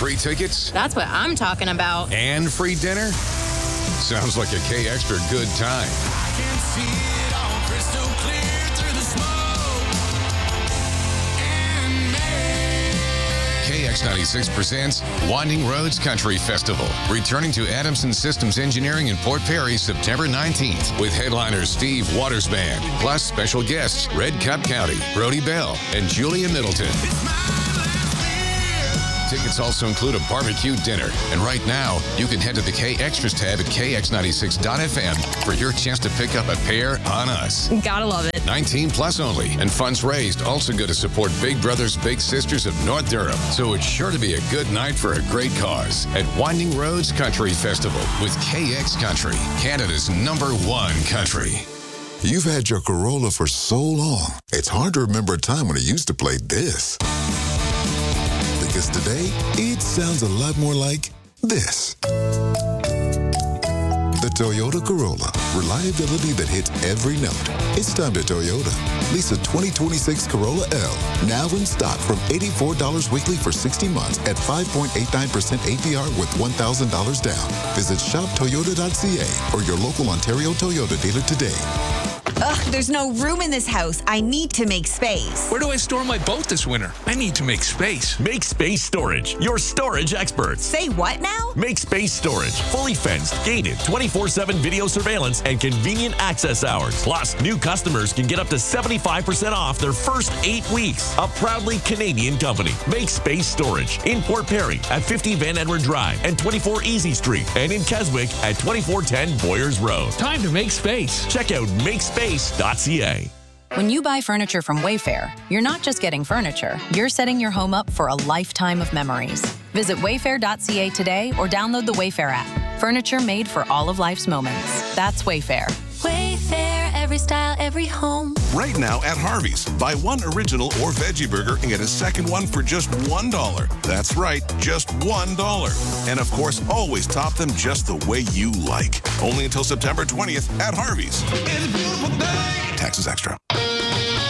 Free tickets? That's what I'm talking about. And free dinner? Sounds like a K Extra good time. I can see it all crystal clear through the smoke and KX96 presents Winding Roads Country Festival, returning to Adamson Systems Engineering in Port Perry September 19th, with headliners Steve Waters Band, plus special guests Red Cup County, Brody Bell, and Julia Middleton. Tickets also include a barbecue dinner. And right now, you can head to the K Extras tab at kx96.fm for your chance to pick up a pair on us. Gotta love it. 19 plus only, and funds raised also go to support Big Brothers Big Sisters of North Durham. So it's sure to be a good night for a great cause at Winding Roads Country Festival with KX Country, Canada's #1 country. You've had your Corolla for so long, it's hard to remember a time when it used to play this. Because today, it sounds a lot more like this. The Toyota Corolla. Reliability that hits every note. It's time to Toyota. Lease a 2026 Corolla L. Now in stock from $84 weekly for 60 months at 5.89% APR with $1,000 down. Visit shoptoyota.ca or your local Ontario Toyota dealer today. Ugh, there's no room in this house. I need to make space. Where do I store my boat this winter? I need to make space. Make Space Storage, your storage experts. Say what now? Make Space Storage, fully fenced, gated, 24/7 video surveillance, and convenient access hours. Plus, new customers can get up to 75% off their first 8 weeks. A proudly Canadian company. Make Space Storage in Port Perry at 50 Van Edward Drive and 24 Easy Street, and in Keswick at 2410 Boyers Road. Time to make space. Check out makespace.ca. When you buy furniture from Wayfair, you're not just getting furniture, you're setting your home up for a lifetime of memories. Visit wayfair.ca today or download the Wayfair app. Furniture made for all of life's moments. That's Wayfair. Wayfair, every style, every home. Right now at Harvey's, buy one original or veggie burger and get a second one for just $1. That's right, just $1. And of course, always top them just the way you like. Only until September 20th at Harvey's. it's a beautiful day. Taxes extra.